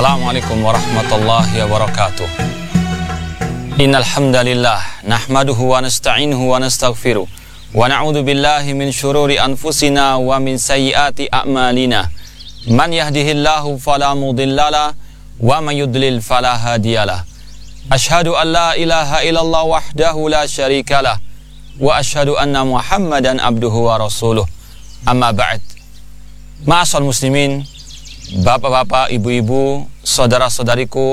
Assalamualaikum warahmatullahi wabarakatuh. Innal hamdalillah nahmaduhu wa nasta'inuhu wa nastaghfiruh wa na'udzu billahi min syururi anfusina wa min sayyiati a'malina. Man yahdihillahu fala mudhillalah wa man yudlil fala hadiyalah. Asyhadu an la ilaha illallah wahdahu la syarikalah wa asyhadu anna Muhammadan abduhu wa rasuluh. Amma ba'd. Ma'asal muslimin, bapak-bapak, ibu-ibu, saudara-saudariku